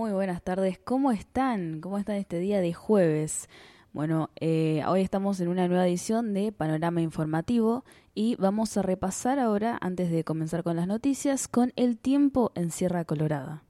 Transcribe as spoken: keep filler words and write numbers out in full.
Muy buenas tardes, ¿cómo están? ¿Cómo están este día de jueves? Bueno, eh, hoy estamos en una nueva edición de Panorama Informativo y vamos a repasar ahora, antes de comenzar con las noticias, con el tiempo en Sierra Colorada.